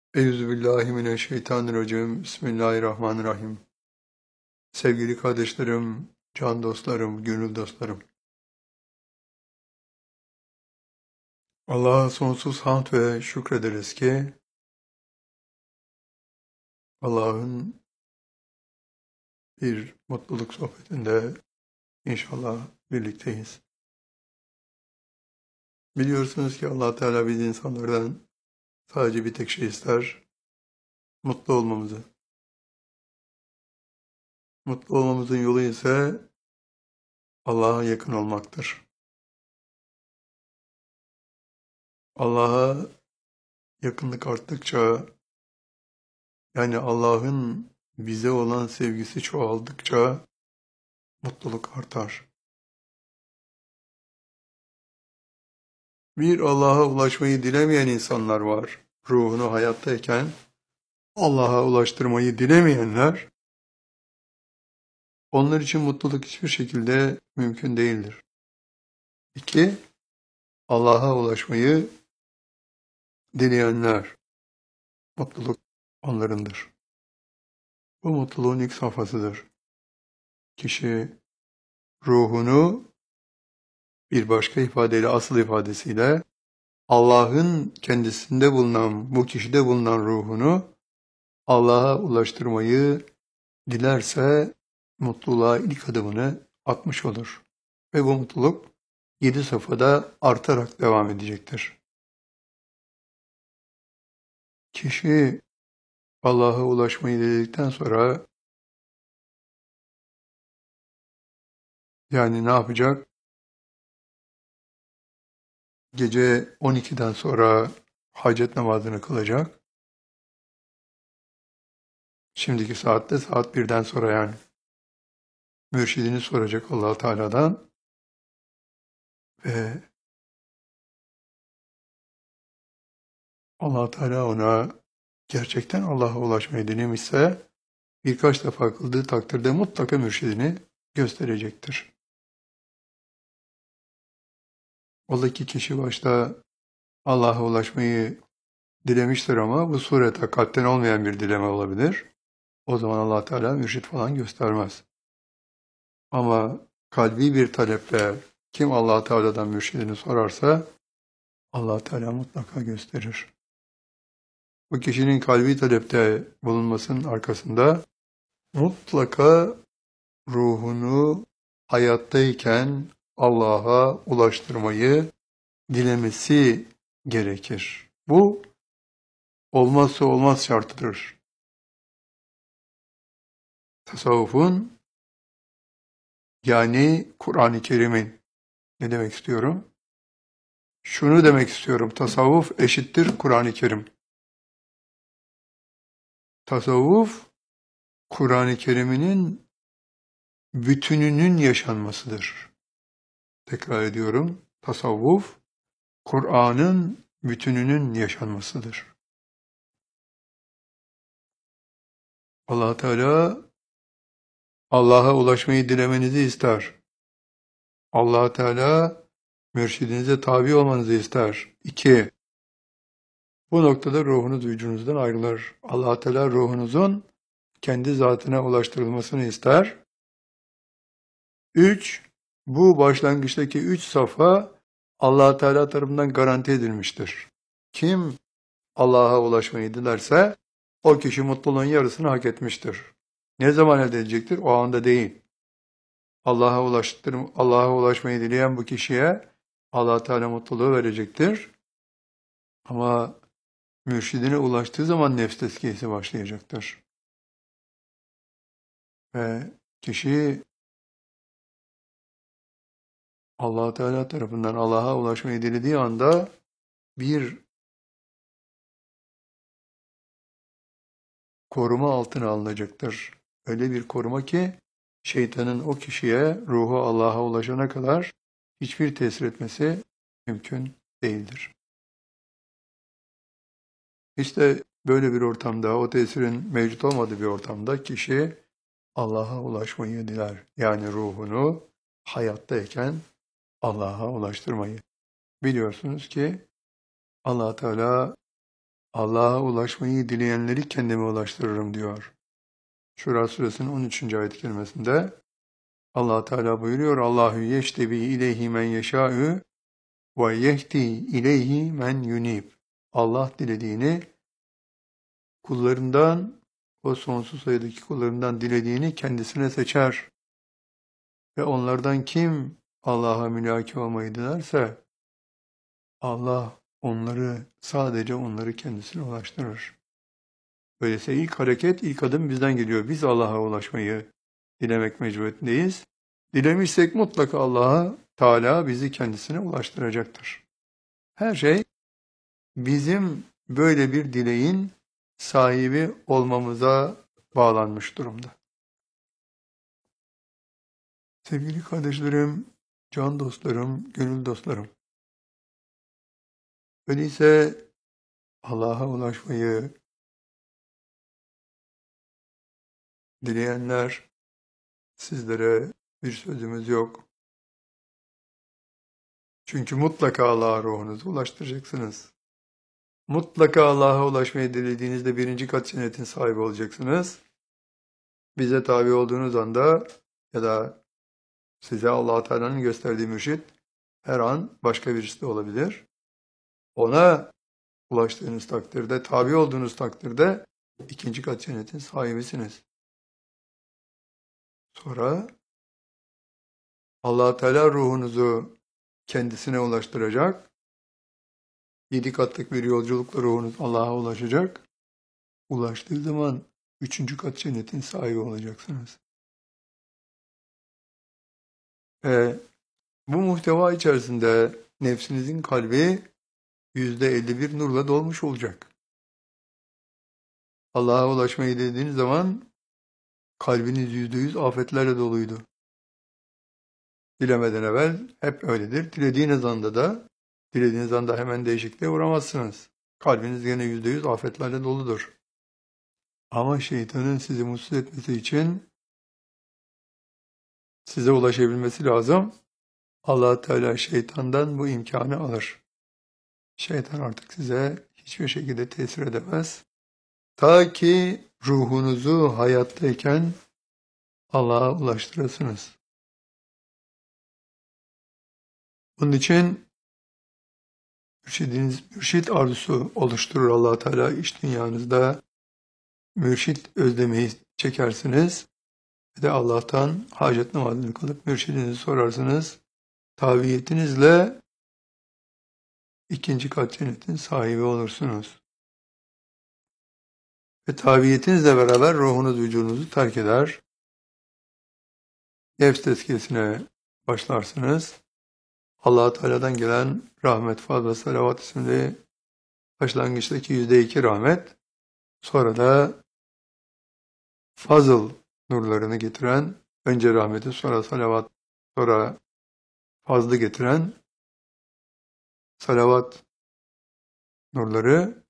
Euzubillahimineşşeytanirracim. Bismillahirrahmanirrahim. Sevgili kardeşlerim, can dostlarım, gönül dostlarım. Allah'a sonsuz hamd ve şükrederiz ki Allah'ın bir mutluluk sohbetinde inşallah birlikteyiz. Biliyorsunuz ki Allah Teala biz insanlardan sadece bir tek şey ister, mutlu olmamızı. Mutlu olmamızın yolu ise Allah'a yakın olmaktır. Allah'a yakınlık arttıkça, yani Allah'ın bize olan sevgisi çoğaldıkça mutluluk artar. Bir Allah'a ulaşmayı dilemeyen insanlar var. Ruhunu hayattayken Allah'a ulaştırmayı dilemeyenler, onlar için mutluluk hiçbir şekilde mümkün değildir. İki, Allah'a ulaşmayı dileyenler, mutluluk onlarındır. Bu mutluluğun ilk safhasıdır. Kişi ruhunu bir başka ifadeyle, asıl ifadesiyle Allah'ın kendisinde bulunan, bu kişide bulunan ruhunu Allah'a ulaştırmayı dilerse mutluluğa ilk adımını atmış olur. Ve bu mutluluk 7 safhada artarak devam edecektir. Kişi Allah'a ulaşmayı diledikten sonra yani ne yapacak? Gece 12'den sonra hacet namazını kılacak. Şimdiki saatte saat 1'den sonra yani. Mürşidini soracak Allah Teala'dan ve Allah Teala ona gerçekten Allah'a ulaşmayı dilemişse birkaç defa kıldığı takdirde mutlaka mürşidini gösterecektir. Ola ki kişi başta Allah'a ulaşmayı dilemiştir ama bu surete kalpten olmayan bir dileme olabilir. O zaman Allah Teala mürşid falan göstermez. Ama kalbi bir taleple kim Allah Teala'dan mürşidini sorarsa Allah Teala mutlaka gösterir. Bu kişinin kalbi talepte bulunmasının arkasında mutlaka ruhunu hayattayken Allah'a ulaştırmayı dilemesi gerekir. Bu olmazsa olmaz şartıdır. Tasavvufun yani Kur'an-ı Kerim'in ne demek istiyorum? Şunu demek istiyorum. Tasavvuf eşittir Kur'an-ı Kerim. Tasavvuf Kur'an-ı Kerim'in bütününün yaşanmasıdır. Tekrar ediyorum. Tasavvuf Kur'an'ın bütününün yaşanmasıdır. Allah Teala Allah'a ulaşmayı dilemenizi ister. Allah Teala mürşidinize tabi olmanızı ister. 2. Bu noktada ruhunuz vücudunuzdan ayrılır. Allah Teala ruhunuzun kendi zatına ulaştırılmasını ister. 3. Bu başlangıçtaki 3 safha Allah Teala tarafından garanti edilmiştir. Kim Allah'a ulaşmayı dilerse o kişi mutluluğun yarısını hak etmiştir. Ne zaman elde edecektir? O anda değil. Allah'a ulaşmayı dileyen bu kişiye Allah Teala mutluluğu verecektir. Ama mürşidine ulaştığı zaman nefs tezkiyesi başlayacaktır. Ve kişi Allah Teala tarafından Allah'a ulaşmayı dilediği anda bir koruma altına alınacaktır. Öyle bir koruma ki şeytanın o kişiye ruhu Allah'a ulaşana kadar hiçbir tesir etmesi mümkün değildir. İşte böyle bir ortamda, o tesirin mevcut olmadığı bir ortamda kişi Allah'a ulaşmayı diler. Yani ruhunu hayattayken Allah'a ulaştırmayı. Biliyorsunuz ki Allah Teala Allah'a ulaşmayı dileyenleri kendime ulaştırırım diyor. Şura suresinin 13. ayet-i kerimesinde Allah Teala buyuruyor: Allahu yeştebi ileyhi men yeşâ'ü ve yehdi ileyhi men yunib. Allah dilediğini kullarından, o sonsuz sayıdaki kullarından dilediğini kendisine seçer. Ve onlardan kim Allah'a mülaki olmayı dilerse Allah sadece onları kendisine ulaştırır. Öyleyse ilk hareket, ilk adım bizden geliyor. Biz Allah'a ulaşmayı dilemek mecburiyetindeyiz. Dilemişsek mutlaka Allah'a Teala bizi kendisine ulaştıracaktır. Her şey bizim böyle bir dileğin sahibi olmamıza bağlanmış durumda. Sevgili kardeşlerim, can dostlarım, gönül dostlarım. Öyleyse Allah'a ulaşmayı dileyenler, sizlere bir sözümüz yok. Çünkü mutlaka Allah'a ruhunuzu ulaştıracaksınız. Mutlaka Allah'a ulaşmayı dilediğinizde birinci kat cennetin sahibi olacaksınız. Bize tabi olduğunuz anda ya da size Allah Teala'nın gösterdiği mürşit her an başka birisi de olabilir. Ona ulaştığınız takdirde, tabi olduğunuz takdirde ikinci kat cennetin sahibisiniz. Sonra Allah Teala ruhunuzu kendisine ulaştıracak. 7 katlık bir yolculukla ruhunuz Allah'a ulaşacak. Ulaştığı zaman 3. kat cennetin sahibi olacaksınız. Bu muhteva içerisinde nefsinizin kalbi %51 nurla dolmuş olacak. Allah'a ulaşmayı dediğiniz zaman kalbiniz %100 afetlerle doluydu. Dilemeden evvel hep öyledir. Dilediğiniz anda hemen değişikliğe uğramazsınız. Kalbiniz gene %100 afetlerle doludur. Ama şeytanın sizi mutsuz etmesi için size ulaşabilmesi lazım. Allah Teala şeytandan bu imkanı alır. Şeytan artık size hiçbir şekilde tesir edemez. Ta ki ruhunuzu hayattayken Allah'a ulaştırasınız. Bunun için mürşit arzusu oluşturur Allah Teala iç dünyanızda. Mürşit özlemeyi çekersiniz. Ve de Allah'tan hacet namazını kılıp mürşidinizi sorarsınız. Tabiyetinizle ikinci kat cennetin sahibi olursunuz. Ve tabiyetinizle beraber ruhunuz vücudunuzu terk eder. Nefs tezkiyesine başlarsınız. Allah Teala'dan gelen rahmet, fazla salavat isimli başlangıçtaki %2 rahmet, sonra da fazıl nurlarını getiren, önce rahmeti, sonra salavat, sonra fazlı getiren salavat nurları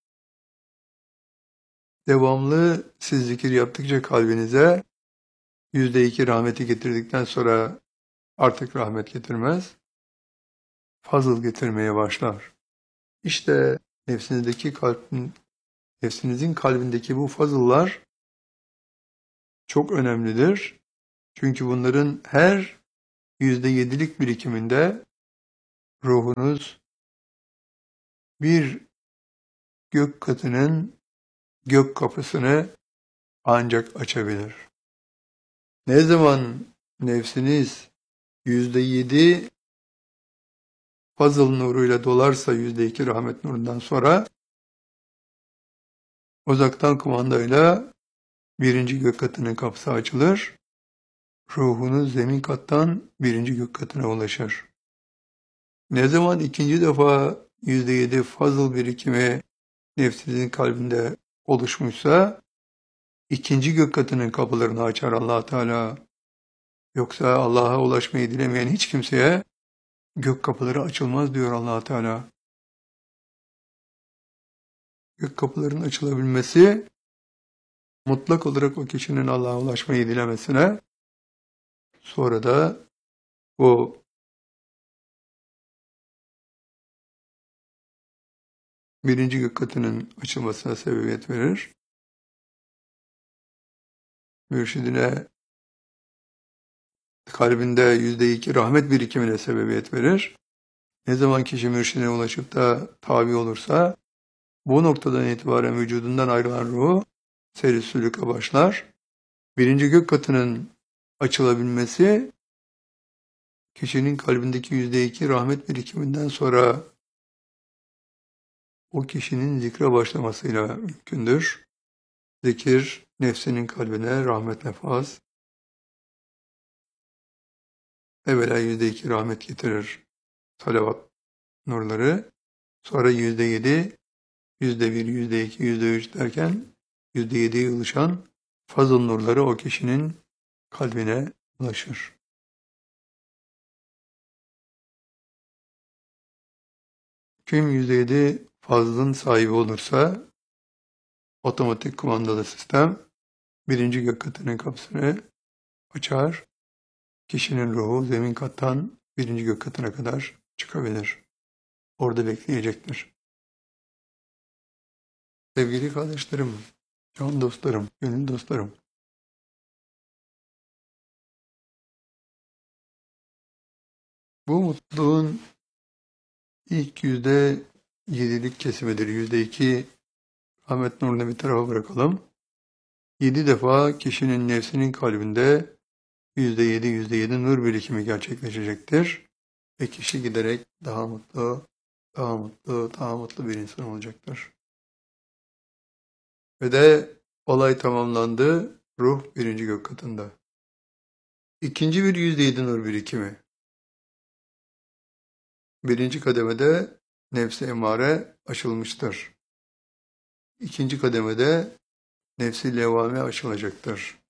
devamlı siz zikir yaptıkça kalbinize %2 rahmeti getirdikten sonra artık rahmet getirmez, fazıl getirmeye başlar. İşte nefsinizin kalbindeki bu fazıllar çok önemlidir. Çünkü bunların her %7'lik birikiminde ruhunuz bir gök katının gök kapısını ancak açabilir. Ne zaman nefsiniz %7 fazıl nuruyla dolarsa %2 rahmet nurundan sonra uzaktan kumandayla birinci gök katının kapısı açılır. Ruhunuz zemin kattan birinci gök katına ulaşır. Ne zaman ikinci defa %7 fazıl birikimi nefsinizin kalbinde oluşmuşsa ikinci gök katının kapılarını açar Allah Teala. Yoksa Allah'a ulaşmayı dilemeyen hiç kimseye gök kapıları açılmaz diyor Allah Teala. Gök kapılarının açılabilmesi mutlak olarak o kişinin Allah'a ulaşmayı dilemesine, sonra da o birinci gök katının açılmasına sebebiyet verir. Mürşidine kalbinde %2 rahmet birikimine sebebiyet verir. Ne zaman kişi mürşidine ulaşıp da tabi olursa, bu noktadan itibaren vücudundan ayrılan ruhu seyri sülüke başlar. Birinci gök katının açılabilmesi, kişinin kalbindeki %2 rahmet birikiminden sonra o kişinin zikre başlamasıyla mümkündür. Zikir, nefsinin kalbine rahmet nefas, evvela %2 rahmet getirir salavat nurları, sonra %7, %1, %2, %3 derken %7'ye ulaşan fazıl nurları o kişinin kalbine ulaşır. Kim %7 fazlın sahibi olursa, otomatik kumandalı sistem birinci gök katının kapısını açar. Kişinin ruhu zemin kattan birinci gök katına kadar çıkabilir. Orada bekleyecektir. Sevgili kardeşlerim, can dostlarım, gönül dostlarım. Bu mutluluğun ilk %7'lik kesimidir. %2 rahmet nurunu bir tarafa bırakalım. 7 defa kişinin nefsinin kalbinde %7 nur birikimi gerçekleşecektir. Ve kişi giderek daha mutlu, daha mutlu bir insan olacaktır. Ve de olay tamamlandı. Ruh birinci gök katında. İkinci bir %7 nur birikimi. Birinci kademede nefsi emare aşılmıştır. İkinci kademede nefsi levvame aşılacaktır.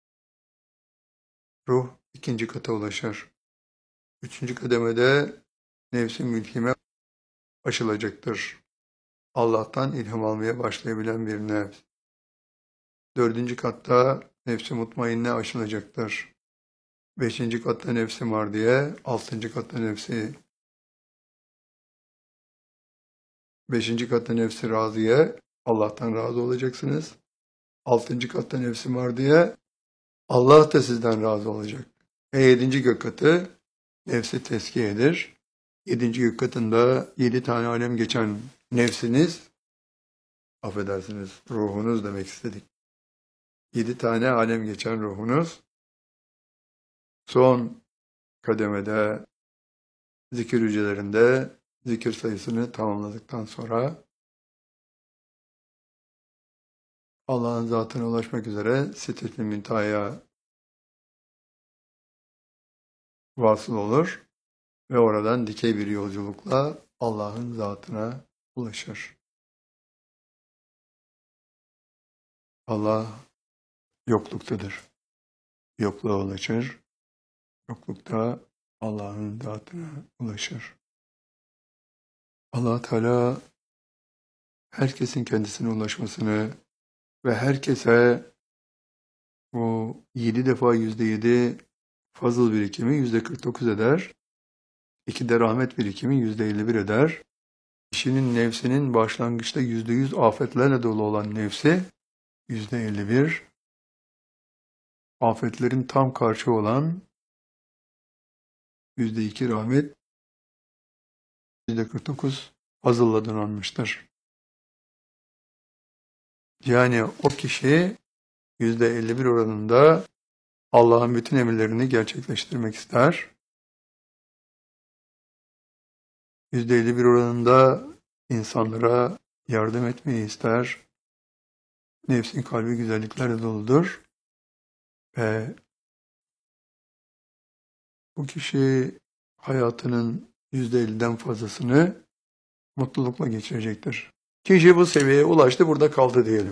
Ruh ikinci kata ulaşır. Üçüncü kademede nefsi mülhime aşılacaktır. Allah'tan ilham almaya başlayabilen bir nefs. Dördüncü katta nefsi mutmainne aşılacaktır. Beşinci katta nefsi mardiye, altıncı katta nefsi beşinci katta nefsi razıye, Allah'tan razı olacaksınız. Altıncı katta nefsi mardiye, Allah da sizden razı olacak. Yedinci gök katı nefsi teskiyedir. Yedinci gök katında 7 tane alem geçen nefsiniz, affedersiniz, ruhunuz demek istedik. 7 tane alem geçen ruhunuz, son kademede zikir hücrelerinde zikir sayısını tamamladıktan sonra Allah'ın zatına ulaşmak üzere Sidret-i Münteha'ya vasıl olur ve oradan dikey bir yolculukla Allah'ın zatına ulaşır. Allah yokluktadır. Yokluğa ulaşır. Yoklukta Allah'ın zatına ulaşır. Allah Teala herkesin kendisine ulaşmasını ve herkese bu 7 defa %7 fazıl birikimi %49 eder. 2 de rahmet birikimi %51 eder. Kişinin nefsinin başlangıçta %100 afetlerle dolu olan nefsi %51, afetlerin tam karşı olan %2 rahmet, %49 fazılla donanmıştır. Yani o kişi %51 oranında Allah'ın bütün emirlerini gerçekleştirmek ister. %51 oranında insanlara yardım etmeyi ister. Nefsin kalbi güzelliklerle doludur. Ve bu kişi hayatının %50'den fazlasını mutlulukla geçirecektir. Kişi bu seviyeye ulaştı, burada kaldı diyelim.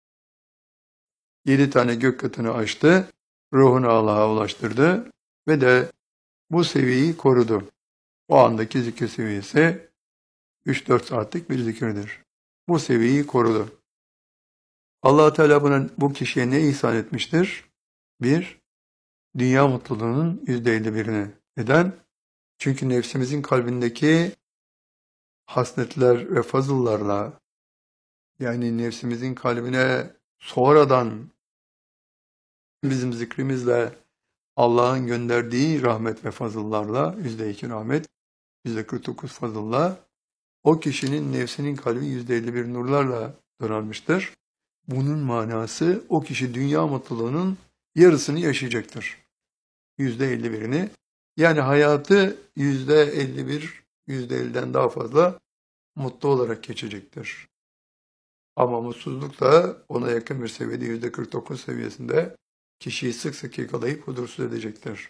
7 tane gök katını aştı, ruhunu Allah'a ulaştırdı ve de bu seviyeyi korudu. O andaki zikir seviyesi 3-4 saatlik bir zikirdir. Bu seviyeyi korudu. Allah Teala bu kişiye ne ihsan etmiştir? Bir, dünya mutluluğunun %51'ini. Neden? Çünkü nefsimizin kalbindeki hasletler ve fazıllarla, yani nefsimizin kalbine sonradan bizim zikrimizle Allah'ın gönderdiği rahmet ve fazıllarla, %2 rahmet, %49 fazılla, o kişinin nefsinin kalbi %51 nurlarla donanmıştır. Bunun manası o kişi dünya mutluluğunun yarısını yaşayacaktır. %51'ini. Yani hayatı %51, %50'den daha fazla mutlu olarak geçecektir. Ama mutsuzluk da ona yakın bir seviyede %49 seviyesinde kişiyi sık sık yakalayıp huzursuz edecektir.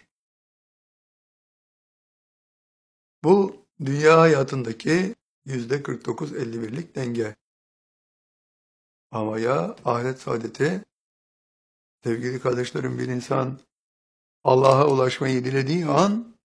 Bu dünya hayatındaki %49-51'lik denge. Ama ya ahiret saadeti, sevgili kardeşlerim, bir insan Allah'a ulaşmayı dilediği an,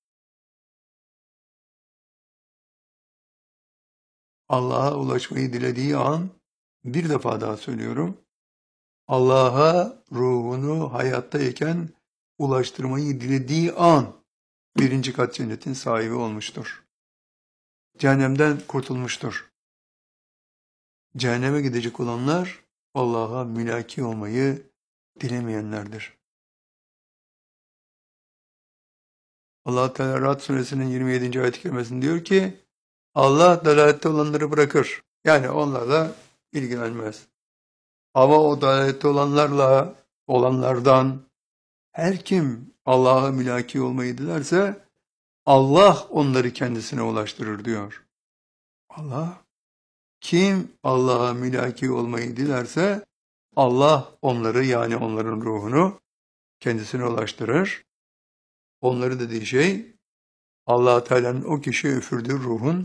Allah'a ulaşmayı dilediği an, bir defa daha söylüyorum, Allah'a ruhunu hayattayken ulaştırmayı dilediği an, birinci kat cennetin sahibi olmuştur. Cehennemden kurtulmuştur. Cehenneme gidecek olanlar, Allah'a mülaki olmayı dilemeyenlerdir. Allah Teala Ra'd suresinin 27. ayet-i kerimesinde diyor ki, Allah dalalette olanları bırakır. Yani onlarla ilgilenmez. Ama o dalalette olanlardan her kim Allah'a mülaki olmayı dilerse Allah onları kendisine ulaştırır diyor. Allah, kim Allah'a mülaki olmayı dilerse Allah onları, yani onların ruhunu kendisine ulaştırır. Onları dediği şey Allah Teala'nın o kişiye üfürdüğü ruhun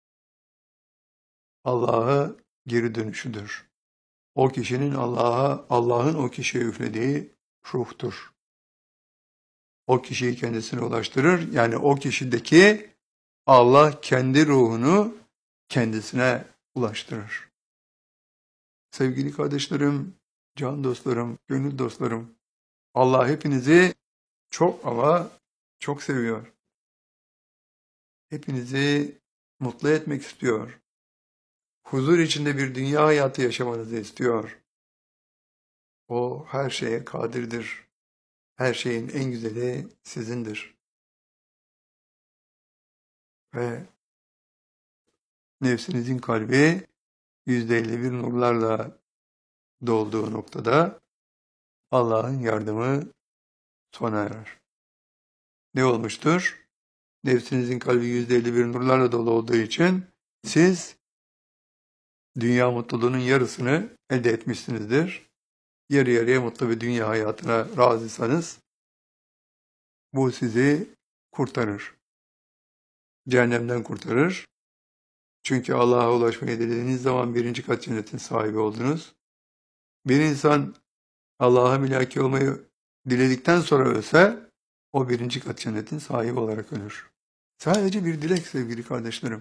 Allah'a geri dönüşüdür. O kişinin Allah'ın o kişiye üflediği ruhtur. O kişiyi kendisine ulaştırır. Yani o kişideki Allah kendi ruhunu kendisine ulaştırır. Sevgili kardeşlerim, can dostlarım, gönül dostlarım, Allah hepinizi çok ama çok seviyor. Hepinizi mutlu etmek istiyor. Huzur içinde bir dünya hayatı yaşamanızı istiyor. O her şeye kadirdir. Her şeyin en güzeli sizindir. Ve nefsinizin kalbi %51 nurlarla dolduğu noktada Allah'ın yardımı sona erer. Ne olmuştur? Nefsinizin kalbi %51 nurlarla dolu olduğu için siz dünya mutluluğunun yarısını elde etmişsinizdir. Yarı yarıya mutlu bir dünya hayatına razıysanız bu sizi kurtarır. Cehennemden kurtarır. Çünkü Allah'a ulaşmayı dilediğiniz zaman birinci kat cennetin sahibi oldunuz. Bir insan Allah'a mülaki olmayı diledikten sonra ölse o birinci kat cennetin sahibi olarak ölür. Sadece bir dilek sevgili kardeşlerim.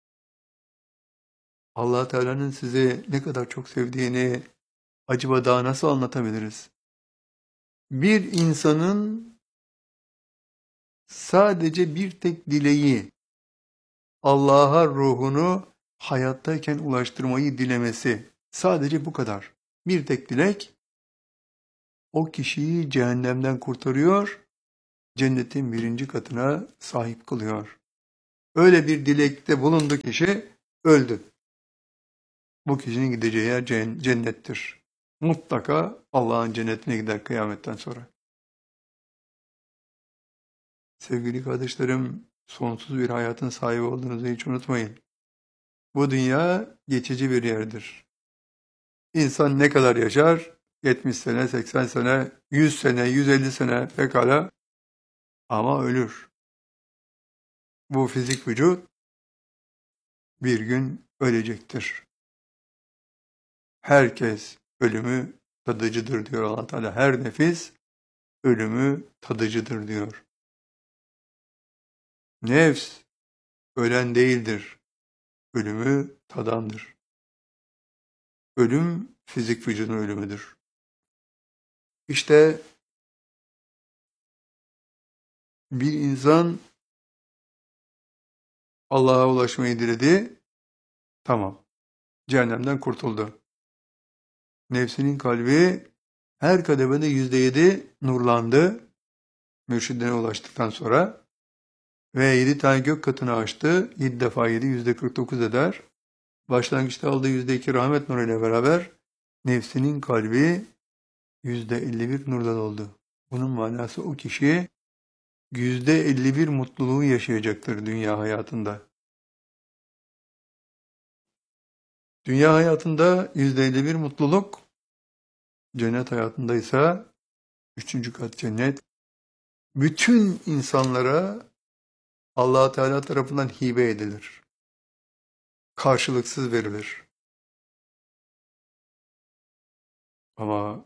Allah Teala'nın sizi ne kadar çok sevdiğini acaba daha nasıl anlatabiliriz? Bir insanın sadece bir tek dileği, Allah'a ruhunu hayattayken ulaştırmayı dilemesi. Sadece bu kadar. Bir tek dilek o kişiyi cehennemden kurtarıyor, cennetin birinci katına sahip kılıyor. Öyle bir dilekte bulundu kişi, öldü. Bu kişinin gideceği yer cennettir. Mutlaka Allah'ın cennetine gider kıyametten sonra. Sevgili kardeşlerim, sonsuz bir hayatın sahibi olduğunuzu hiç unutmayın. Bu dünya geçici bir yerdir. İnsan ne kadar yaşar? 70 sene, 80 sene, 100 sene, 150 sene pekala, ama ölür. Bu fizik vücut bir gün ölecektir. Herkes ölümü tadıcıdır diyor Allah Teala. Her nefis ölümü tadıcıdır diyor. Nefs ölen değildir. Ölümü tadandır. Ölüm fizik vücudun ölümüdür. İşte bir insan Allah'a ulaşmayı diledi. Tamam. Cehennemden kurtuldu. Nefsinin kalbi her kademede %7 nurlandı. Mürşidine ulaştıktan sonra. Ve 7 tane gök katını açtı. 7 defa 7 %49 eder. Başlangıçta aldığı %2 rahmet nuruyla beraber nefsinin kalbi %51 nurdan oldu. Bunun manası o kişi %51 mutluluğu yaşayacaktır dünya hayatında. Dünya hayatında %51 mutluluk, cennet hayatında ise 3. kat cennet. Bütün insanlara Allah Teala tarafından hibe edilir. Karşılıksız verilir. Ama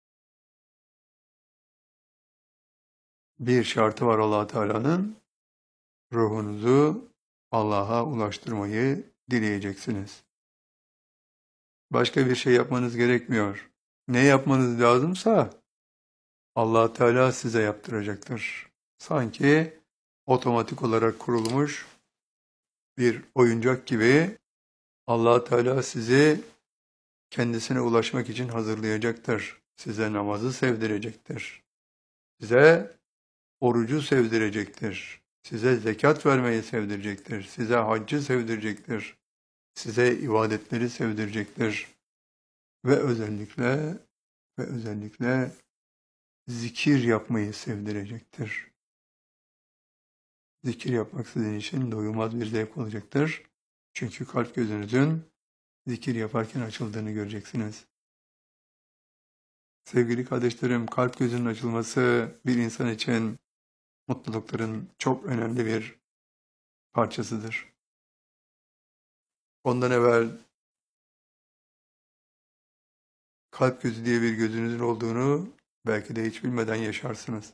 bir şartı var Allah Teala'nın, ruhunuzu Allah'a ulaştırmayı dileyeceksiniz. Başka bir şey yapmanız gerekmiyor. Ne yapmanız lazımsa Allah Teala size yaptıracaktır. Sanki otomatik olarak kurulmuş bir oyuncak gibi Allah Teala sizi kendisine ulaşmak için hazırlayacaktır. Size namazı sevdirecektir. Size orucu sevdirecektir. Size zekat vermeyi sevdirecektir. Size haccı sevdirecektir. Size ibadetleri sevdirecektir. Ve özellikle zikir yapmayı sevdirecektir. Zikir yapmak sizin için doyulmaz bir zevk olacaktır. Çünkü kalp gözünüzün zikir yaparken açıldığını göreceksiniz. Sevgili kardeşlerim, kalp gözünün açılması bir insan için mutlulukların çok önemli bir parçasıdır. Ondan evvel kalp gözü diye bir gözünüzün olduğunu belki de hiç bilmeden yaşarsınız.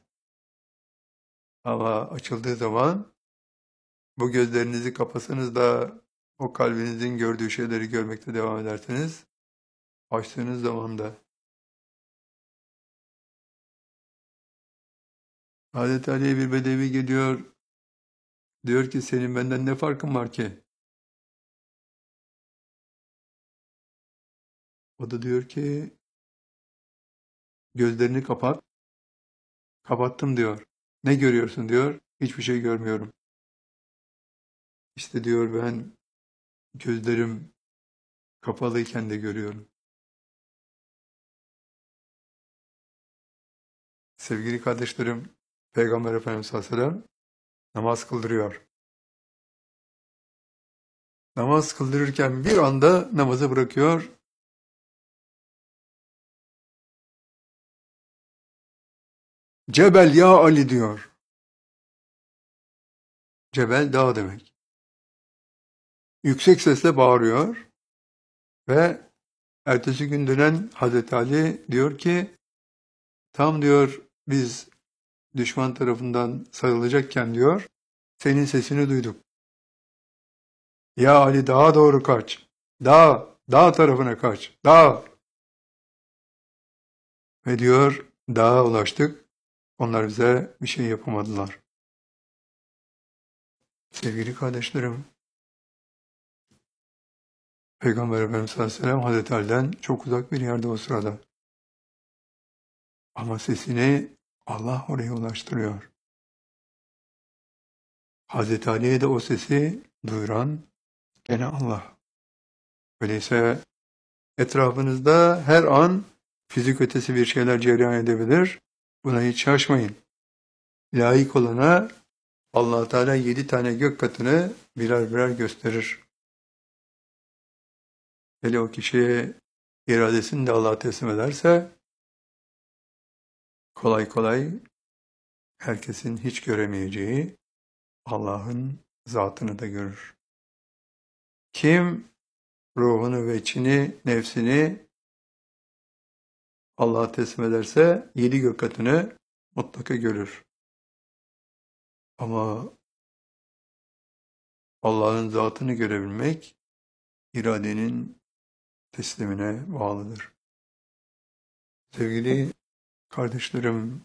Ama açıldığı zaman bu gözlerinizi kapasanız da o kalbinizin gördüğü şeyleri görmekte devam edersiniz. Açtığınız zaman da Hazreti Ali'ye bir bedevi geliyor. Diyor ki senin benden ne farkın var ki? O da diyor ki gözlerini kapat. Kapattım diyor. Ne görüyorsun diyor. Hiçbir şey görmüyorum. İşte diyor ben gözlerim kapalıyken de görüyorum. Sevgili kardeşlerim, Peygamber Efendimiz sallallahu aleyhi ve sellem namaz kıldırıyor. Namaz kıldırırken bir anda namazı bırakıyor. Cebel ya Ali diyor. Cebel dağ demek. Yüksek sesle bağırıyor ve ertesi gün dönen Hazreti Ali diyor ki tam diyor biz düşman tarafından sarılacakken diyor senin sesini duyduk. Ya Ali dağa doğru kaç. Dağ tarafına kaç. Dağ. Ve diyor dağa ulaştık. Onlar bize bir şey yapamadılar. Sevgili kardeşlerim, Peygamber Efendimiz sallallahu aleyhi ve sellem Hazreti Ali'den çok uzak bir yerde o sırada. Ama sesini Allah oraya ulaştırıyor. Hazreti Ali'ye de o sesi duyuran gene Allah. Öyleyse etrafınızda her an fizik ötesi bir şeyler cereyan edebilir. Buna hiç şaşmayın. Layık olana Allah Teala 7 tane gök katını birer birer gösterir. Hele o kişiye iradesini de Allah'a teslim ederse kolay kolay herkesin hiç göremeyeceği Allah'ın zatını da görür. Kim ruhunu ve içini, nefsini Allah'a teslim ederse 7 gök katını mutlaka görür. Ama Allah'ın zatını görebilmek iradenin teslimine bağlıdır. Sevgili kardeşlerim,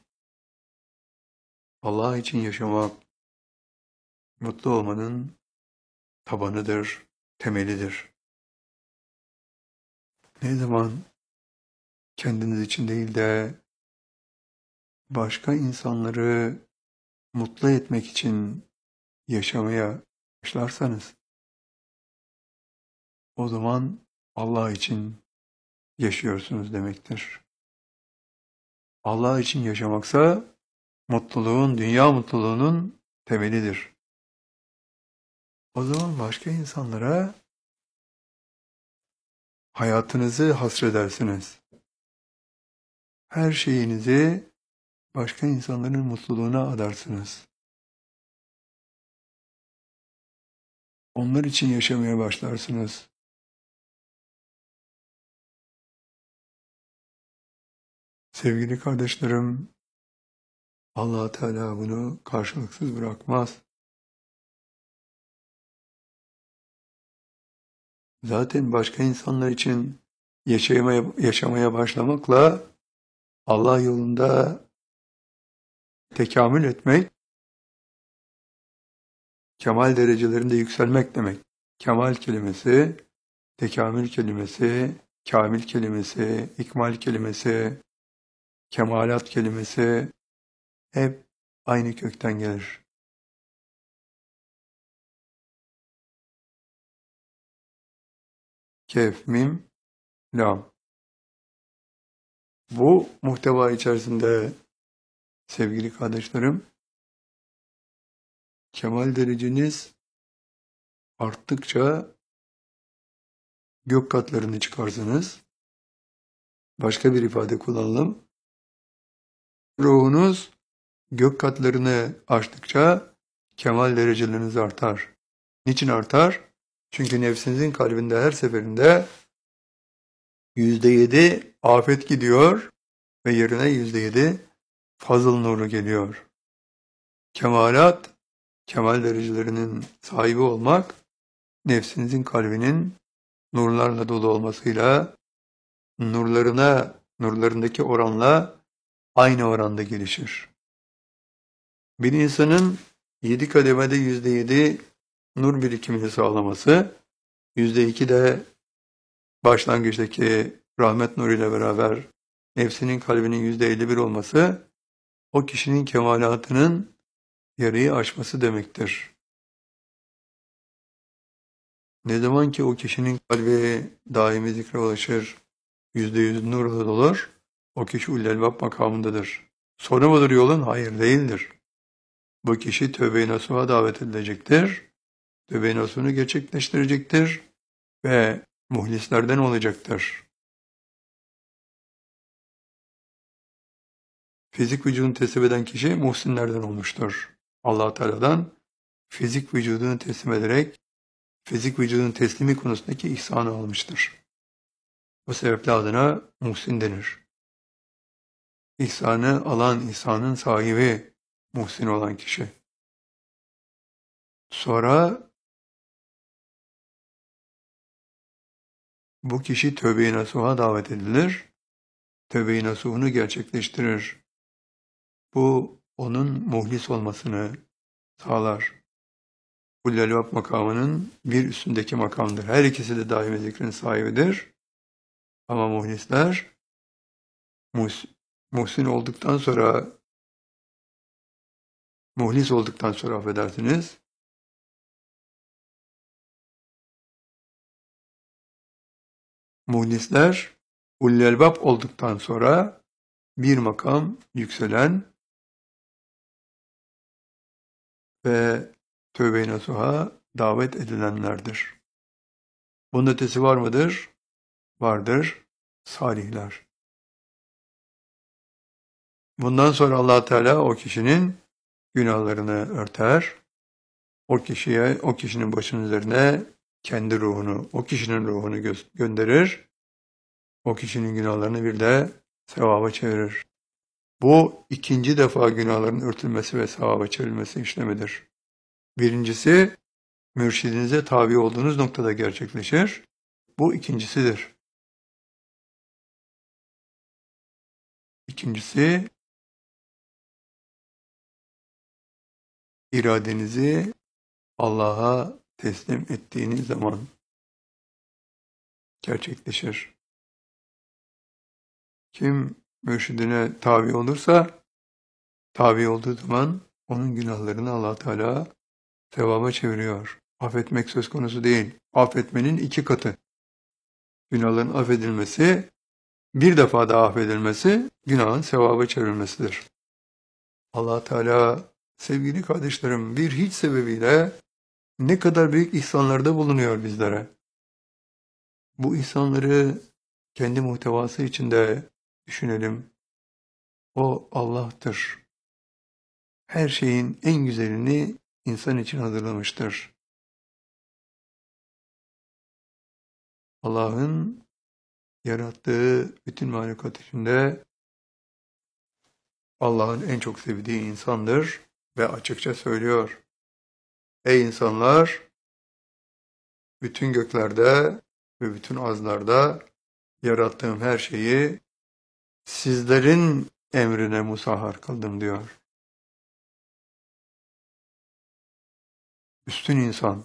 Allah için yaşamak, mutlu olmanın tabanıdır, temelidir. Ne zaman kendiniz için değil de başka insanları mutlu etmek için yaşamaya başlarsanız, o zaman Allah için yaşıyorsunuz demektir. Allah için yaşamaksa mutluluğun, dünya mutluluğunun temelidir. O zaman başka insanlara hayatınızı hasredersiniz. Her şeyinizi başka insanların mutluluğuna adarsınız. Onlar için yaşamaya başlarsınız. Sevgili kardeşlerim, Allah Teala bunu karşılıksız bırakmaz. Zaten başka insanlar için yaşamaya başlamakla Allah yolunda tekamül etmek, kemal derecelerinde yükselmek demek. Kemal kelimesi, tekamül kelimesi, kamil kelimesi, ikmal kelimesi, kemalat kelimesi hep aynı kökten gelir. Kef, mim, lam. Bu muhteva içerisinde sevgili kardeşlerim, kemal dereceniz arttıkça gök katlarını çıkarsınız. Başka bir ifade kullanalım. Ruhunuz gök katlarını aştıkça kemal dereceleriniz artar. Niçin artar? Çünkü nefsinizin kalbinde her seferinde %7 afet gidiyor ve yerine %7 fazıl nuru geliyor. Kemalat, kemal derecelerinin sahibi olmak, nefsinizin kalbinin nurlarla dolu olmasıyla, nurlarındaki oranla aynı oranda gelişir. Bir insanın 7 kademede %7 nur birikimini sağlaması, %2 de başlangıçtaki rahmet nuruyla beraber nefsinin kalbinin %51 olması, o kişinin kemalatının yarıyı aşması demektir. Ne zaman ki o kişinin kalbi daimi zikre ulaşır, %100 nurla dolar, o kişi Ullelbab makamındadır. Sonu mudur yolun? Hayır değildir. Bu kişi tövbe-i nasuha davet edilecektir. Tövbe-i nasuhunu gerçekleştirecektir ve muhlislerden olacaktır. Fizik vücudunu teslim eden kişi muhsinlerden olmuştur. Allah Teala'dan fizik vücudunu teslim ederek fizik vücudun teslimi konusundaki ihsanı almıştır. Bu sebeple adına muhsin denir. İhsanı alan, ihsanın sahibi muhsin olan kişi. Sonra bu kişi tövbe-i nasuha davet edilir. Tövbe-i nasuhunu gerçekleştirir. Bu onun muhlis olmasını sağlar. Kullelvab makamının bir üstündeki makamdır. Her ikisi de daimi zikrin sahibidir. Ama muhlisler muhsin olduktan sonra, muhlis olduktan sonra affedersiniz, muhlisler ullelbab olduktan sonra bir makam yükselen ve tövbe-i nasuha davet edilenlerdir. Bunun ötesi var mıdır? Vardır. Salihler. Bundan sonra Allah Teala o kişinin günahlarını örter. O kişinin başının üzerine kendi ruhunu, o kişinin ruhunu gönderir. O kişinin günahlarını bir de sevaba çevirir. Bu ikinci defa günahların örtülmesi ve sevaba çevrilmesi işlemidir. Birincisi, mürşidinize tabi olduğunuz noktada gerçekleşir. Bu ikincisidir. İkincisi, iradenizi Allah'a teslim ettiğiniz zaman gerçekleşir. Kim mürşidine tabi olursa, tabi olduğu zaman onun günahlarını Allah Teala sevaba çeviriyor. Affetmek söz konusu değil. Affetmenin 2 katı. Günahların affedilmesi, bir defa daha affedilmesi, günahın sevaba çevrilmesidir. Allah Teala, sevgili kardeşlerim, bir hiç sebebiyle ne kadar büyük ihsanlarda bulunuyor bizlere. Bu ihsanları kendi muhtevası içinde düşünelim. O Allah'tır. Her şeyin en güzelini insan için hazırlamıştır. Allah'ın yarattığı bütün mahlukat içinde Allah'ın en çok sevdiği insandır ve açıkça söylüyor. Ey insanlar, bütün göklerde ve bütün arzlarda yarattığım her şeyi sizlerin emrine musahhar kıldım diyor. Üstün insan.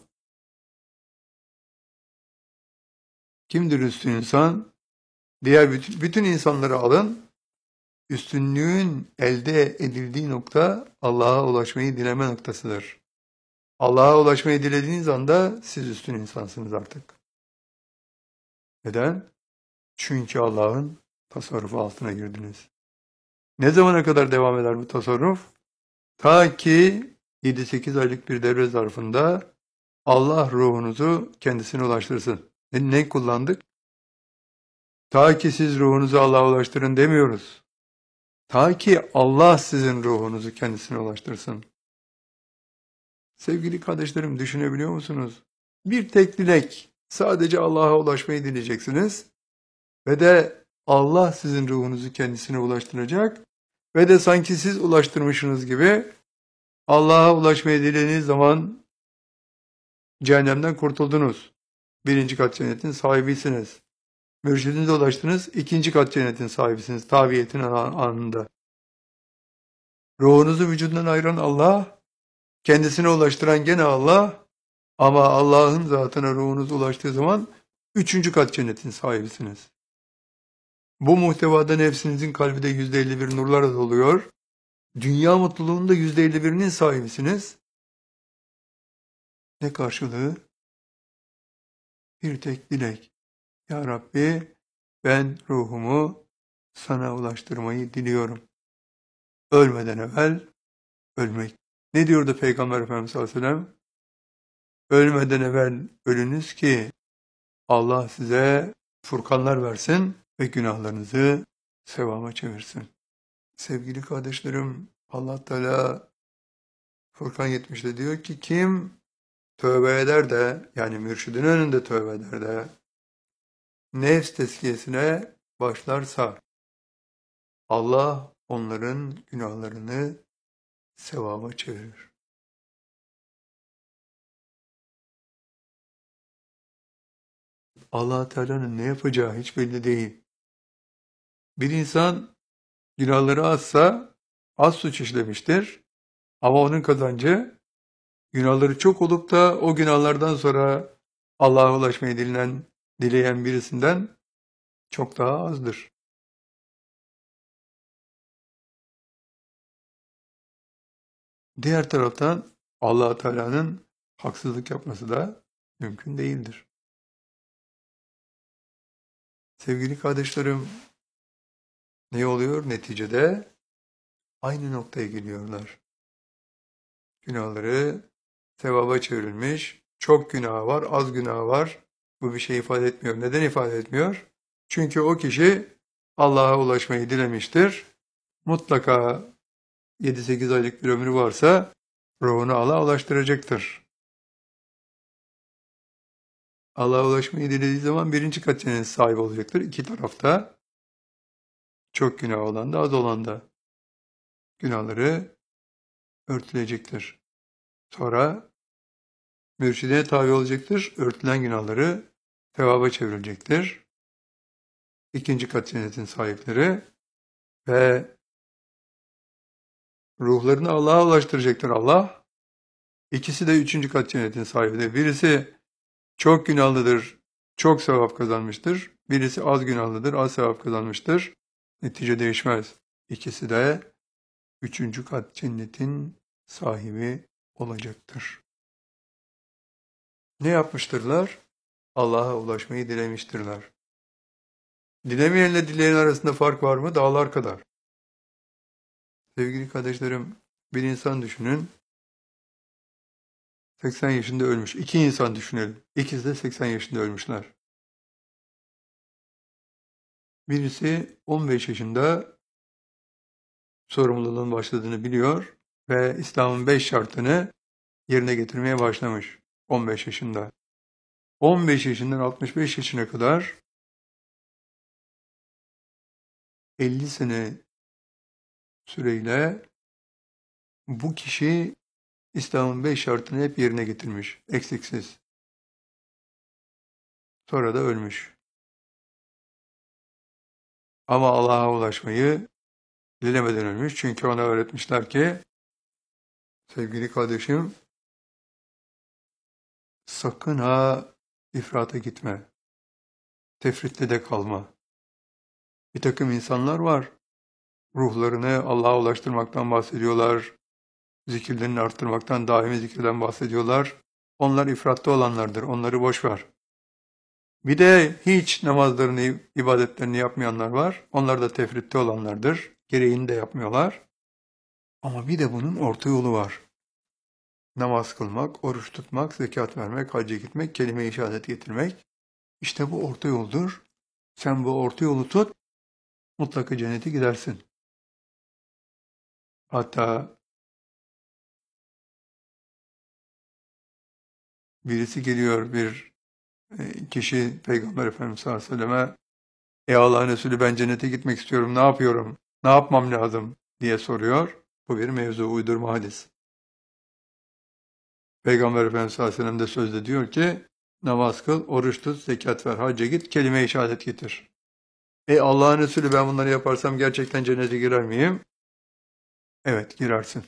Kimdir üstün insan? Diğer bütün insanları alın. Üstünlüğün elde edildiği nokta Allah'a ulaşmayı dileme noktasıdır. Allah'a ulaşmayı dilediğiniz anda siz üstün insansınız artık. Neden? Çünkü Allah'ın tasarrufu altına girdiniz. Ne zamana kadar devam eder bu tasarruf? Ta ki 7-8 aylık bir devre zarfında Allah ruhunuzu kendisine ulaştırsın. Ne kullandık? Ta ki siz ruhunuzu Allah'a ulaştırın demiyoruz. Ta ki Allah sizin ruhunuzu kendisine ulaştırsın. Sevgili kardeşlerim, düşünebiliyor musunuz? Bir tek dilek, sadece Allah'a ulaşmayı dileyeceksiniz ve de Allah sizin ruhunuzu kendisine ulaştıracak ve de sanki siz ulaştırmışsınız gibi Allah'a ulaşmayı dilediğiniz zaman cehennemden kurtuldunuz. 1. kat cennetin sahibisiniz. Mürşidinize ulaştınız, 2. kat cennetin sahibisiniz tabiyetin anında. Ruhunuzu vücudundan ayıran Allah, kendisine ulaştıran gene Allah, ama Allah'ın zatına ruhunuz ulaştığı zaman 3. kat cennetin sahibisiniz. Bu muhtevada nefsinizin kalbi de %51 nurlarla doluyor. Dünya mutluluğunun da %51'inin sahibisiniz. Ne karşılığı? Bir tek dilek. Ya Rabbi, ben ruhumu sana ulaştırmayı diliyorum. Ölmeden evvel ölmek. Ne diyordu Peygamber Efendimiz sallallahu aleyhi ve sellem? Ölmeden evvel ölünüz ki Allah size furkanlar versin ve günahlarınızı sevaba çevirsin. Sevgili kardeşlerim, Allah Teala Furkan 70'te diyor ki kim tövbe eder de, yani mürşidin önünde tövbe eder de nefs tezkiyesine başlarsa Allah onların günahlarını sevaba çevirir. Allah Teala'nın ne yapacağı hiç belli değil. Bir insan günahları azsa az suç işlemiştir ama onun kazancı günahları çok olup da o günahlardan sonra Allah'a ulaşmayı dileyen birisinden çok daha azdır. Diğer taraftan Allah Teala'nın haksızlık yapması da mümkün değildir. Sevgili kardeşlerim, ne oluyor neticede? Aynı noktaya geliyorlar. Günahları sevaba çevrilmiş, çok günah var, az günah var. Bu bir şey ifade etmiyor. Neden ifade etmiyor? Çünkü o kişi Allah'a ulaşmayı dilemiştir. Mutlaka 7-8 aylık bir ömrü varsa ruhunu Allah'a ulaştıracaktır. Allah'a ulaşmayı dilediği zaman 1. kat cennet sahibi olacaktır. İki tarafta, çok günah olan da az olan da günahları örtülecektir. Sonra mürşidine tabi olacaktır. Örtülen günahları sevaba çevrilecektir. 2. kat cennetin sahipleri ve ruhlarını Allah'a ulaştıracaktır Allah. İkisi de 3. kat cennetin sahibidir. Birisi çok günahlıdır, çok sevap kazanmıştır. Birisi az günahlıdır, az sevap kazanmıştır. Netice değişmez. İkisi de 3. kat cennetin sahibi olacaktır. Ne yapmıştırlar? Allah'a ulaşmayı dilemiştirler. Dilemeyenle dileyen arasında fark var mı? Dağlar kadar. Sevgili kardeşlerim, bir insan düşünün, 80 yaşında ölmüş. İki insan düşünelim. İkisi de 80 yaşında ölmüşler. Birisi 15 yaşında sorumluluğun başladığını biliyor ve İslam'ın 5 şartını yerine getirmeye başlamış 15 yaşında. 15 yaşından 65 yaşına kadar 50 sene süreyle bu kişi İslam'ın 5 şartını hep yerine getirmiş, eksiksiz. Sonra da ölmüş. Ama Allah'a ulaşmayı dilemeden ölmüş. Çünkü ona öğretmişler ki, sevgili kardeşim, sakın ha ifrata gitme, tefritte de kalma. Bir takım insanlar var, ruhlarını Allah'a ulaştırmaktan bahsediyorlar, zikirlerini arttırmaktan, daimi zikirden bahsediyorlar. Onlar ifratta olanlardır, onları boş ver. Bir de hiç namazlarını, ibadetlerini yapmayanlar var. Onlar da tefritte olanlardır. Gereğini de yapmıyorlar. Ama bir de bunun orta yolu var. Namaz kılmak, oruç tutmak, zekat vermek, hacca gitmek, kelime-i şehadet getirmek. İşte bu orta yoldur. Sen bu orta yolu tut, mutlaka cennete gidersin. Hatta birisi geliyor, bir kişi Peygamber Efendimiz sallallahu aleyhi ve selleme, "Ey Allah'ın Resulü, ben cennete gitmek istiyorum, ne yapıyorum, ne yapmam lazım?" diye soruyor. Bu bir mevzu, uydurma hadis. Peygamber Efendimiz sallallahu aleyhi ve sellem de sözde diyor ki, namaz kıl, oruç tut, zekat ver, hacca git, kelime-i şehadet getir. Allah'ın Resulü, ben bunları yaparsam gerçekten cennete girer miyim? Evet, girersin.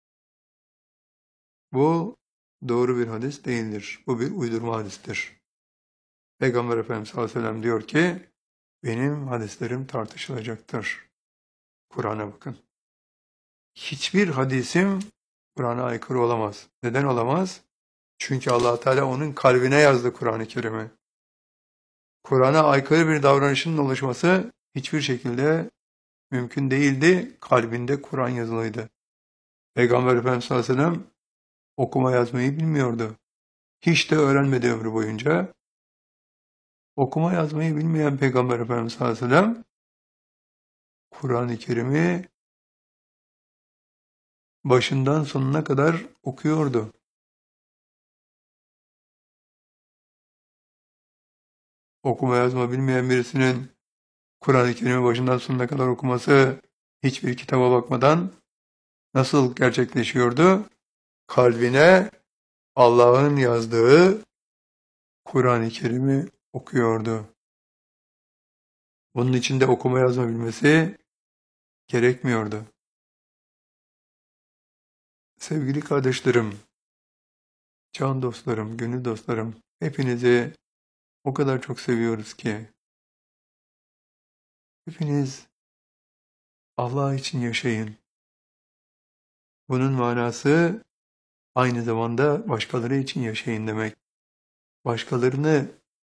Bu doğru bir hadis değildir. Bu bir uydurma hadistir. Peygamber Efendimiz sallallahu aleyhi ve sellem diyor ki, benim hadislerim tartışılacaktır. Kur'an'a bakın. Hiçbir hadisim Kur'an'a aykırı olamaz. Neden olamaz? Çünkü Allah Teala onun kalbine yazdı Kur'an-ı Kerim'i. Kur'an'a aykırı bir davranışın oluşması hiçbir şekilde mümkün değildi. Kalbinde Kur'an yazılıydı. Peygamber Efendimiz sallallahu aleyhi ve sellem okuma yazmayı bilmiyordu. Hiç de öğrenmedi ömrü boyunca. Okuma yazmayı bilmeyen Peygamber Efendimiz sallallahu aleyhi ve sellem Kur'an-ı Kerim'i başından sonuna kadar okuyordu. Okuma yazma bilmeyen birisinin Kur'an-ı Kerim'i başından sonuna kadar okuması hiçbir kitaba bakmadan nasıl gerçekleşiyordu? Kalbine Allah'ın yazdığı Kur'an-ı Kerim'i okuyordu. Bunun için de okuma yazma bilmesi gerekmiyordu. Sevgili kardeşlerim, can dostlarım, gönül dostlarım, hepinizi o kadar çok seviyoruz ki, hepiniz Allah için yaşayın. Bunun manası aynı zamanda başkaları için yaşayın demek. Başkalarını